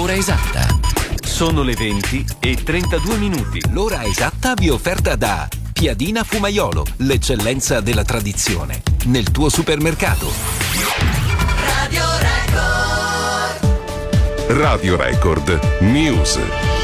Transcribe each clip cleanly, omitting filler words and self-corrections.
l'ora esatta. Sono le 20:32. L'ora esatta vi è offerta da Piadina Fumaiolo, l'eccellenza della tradizione, nel tuo supermercato. Radio Record News.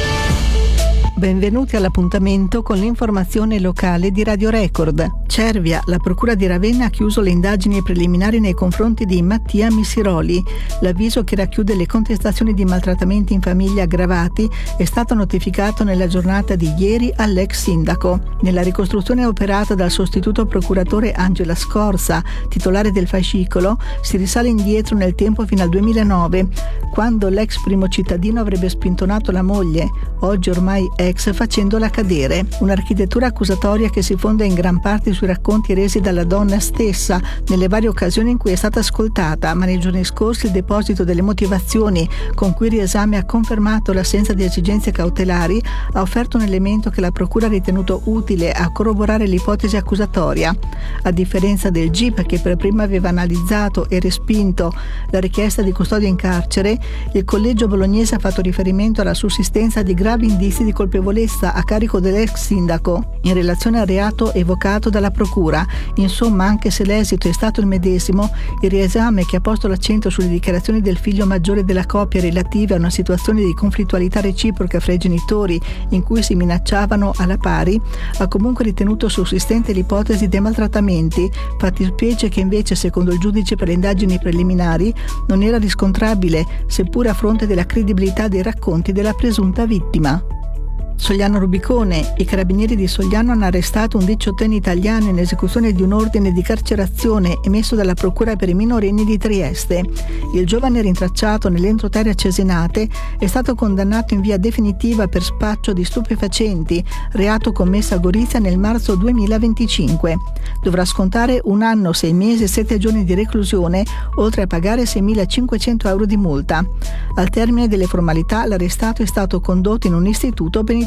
Benvenuti all'appuntamento con l'informazione locale di Radio Record. Cervia, la procura di Ravenna ha chiuso le indagini preliminari nei confronti di Mattia Missiroli. L'avviso che racchiude le contestazioni di maltrattamenti in famiglia aggravati è stato notificato nella giornata di ieri all'ex sindaco. Nella ricostruzione operata dal sostituto procuratore Angela Scorza, titolare del fascicolo, si risale indietro nel tempo fino al 2009, quando l'ex primo cittadino avrebbe spintonato la moglie, oggi ormai ex, facendola cadere. Un'architettura accusatoria che si fonda in gran parte sui racconti resi dalla donna stessa nelle varie occasioni in cui è stata ascoltata, ma nei giorni scorsi il deposito delle motivazioni con cui il riesame ha confermato l'assenza di esigenze cautelari ha offerto un elemento che la procura ha ritenuto utile a corroborare l'ipotesi accusatoria. A differenza del GIP, che per prima aveva analizzato e respinto la richiesta di custodia in carcere, il collegio bolognese ha fatto riferimento alla sussistenza di gravi indizi di colpevolezza a carico dell'ex sindaco in relazione al reato evocato dalla procura. Insomma, anche se l'esito è stato il medesimo, il riesame, che ha posto l'accento sulle dichiarazioni del figlio maggiore della coppia relative a una situazione di conflittualità reciproca fra i genitori in cui si minacciavano alla pari, ha comunque ritenuto sussistente l'ipotesi dei maltrattamenti, fattispecie che invece, secondo il giudice per le indagini preliminari, non era riscontrabile, seppure a fronte della credibilità dei racconti della presunta vittima. Sogliano Rubicone. I carabinieri di Sogliano hanno arrestato un 18enne italiano in esecuzione di un ordine di carcerazione emesso dalla Procura per i minorenni di Trieste. Il giovane, rintracciato nell'entroterra Cesenate, è stato condannato in via definitiva per spaccio di stupefacenti, reato commesso a Gorizia nel marzo 2025. Dovrà scontare 1 anno, 6 mesi e 7 giorni di reclusione, oltre a pagare 6.500 euro di multa. Al termine delle formalità, l'arrestato è stato condotto in un istituto penitenziario.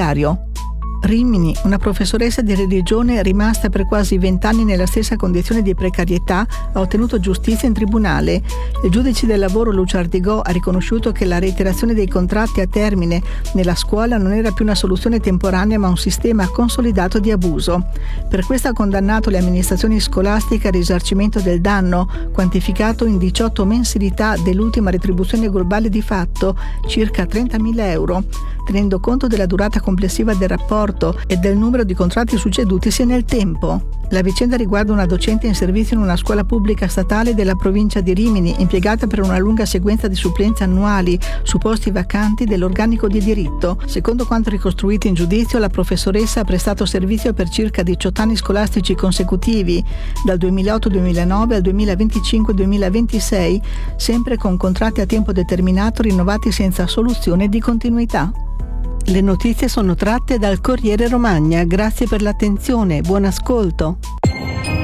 Rimini, una professoressa di religione rimasta per quasi 20 anni nella stessa condizione di precarietà, ha ottenuto giustizia in tribunale. Il giudice del lavoro Lucio Ardigò ha riconosciuto che la reiterazione dei contratti a termine nella scuola non era più una soluzione temporanea ma un sistema consolidato di abuso. Per questo ha condannato le amministrazioni scolastiche al risarcimento del danno, quantificato in 18 mensilità dell'ultima retribuzione globale di fatto, circa 30.000 euro, tenendo conto della durata complessiva del rapporto e del numero di contratti succedutisi nel tempo. La vicenda riguarda una docente in servizio in una scuola pubblica statale della provincia di Rimini, impiegata per una lunga sequenza di supplenze annuali su posti vacanti dell'organico di diritto. Secondo quanto ricostruito in giudizio, la professoressa ha prestato servizio per circa 18 anni scolastici consecutivi, dal 2008-2009 al 2025-2026, sempre con contratti a tempo determinato rinnovati senza soluzione di continuità. Le notizie sono tratte dal Corriere Romagna. Grazie per l'attenzione, buon ascolto.